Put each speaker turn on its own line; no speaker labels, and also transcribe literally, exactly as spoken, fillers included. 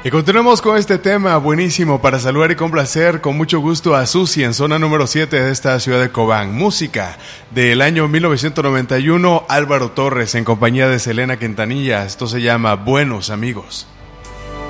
Y continuamos con este tema buenísimo para saludar y complacer con mucho gusto a Susi en zona número siete de esta ciudad de Cobán. Música del año mil novecientos noventa y uno, Álvaro Torres en compañía de Selena Quintanilla. Esto se llama Buenos Amigos.